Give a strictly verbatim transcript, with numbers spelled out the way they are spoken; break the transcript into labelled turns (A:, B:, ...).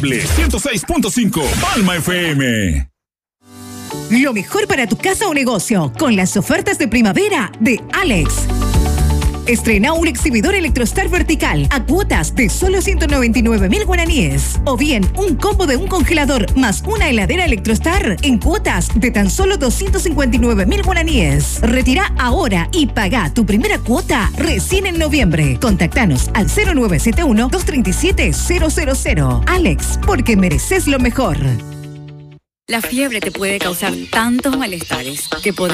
A: ciento seis punto cinco Palma F M.
B: Lo mejor para tu casa o negocio con las ofertas de primavera de Alex. Estrena un exhibidor Electrostar vertical a cuotas de solo ciento noventa y nueve mil guaraníes. O bien, un combo de un congelador más una heladera Electrostar en cuotas de tan solo doscientos cincuenta y nueve mil guaraníes. Retira ahora y paga tu primera cuota recién en noviembre. Contactanos al cero nueve siete uno, dos tres siete, cero cero cero. Alex, porque mereces lo mejor.
C: La fiebre te puede causar tantos malestares que podrás